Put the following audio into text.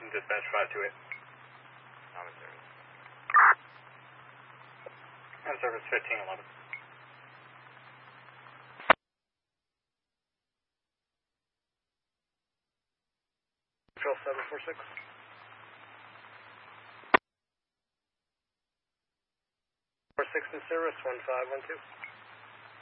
dispatch 528. Common service. On service 1511. Control 746. 46 in service, 1512.